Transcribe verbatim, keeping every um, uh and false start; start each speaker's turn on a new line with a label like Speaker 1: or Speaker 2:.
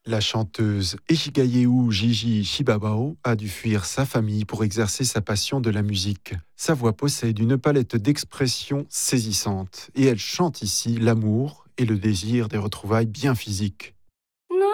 Speaker 1: La chanteuse Echigayehu Gigi Shibabao a dû fuir sa famille pour exercer sa passion de la musique. Sa voix possède une palette d'expressions saisissante et elle chante ici l'amour et le désir des retrouvailles bien physiques.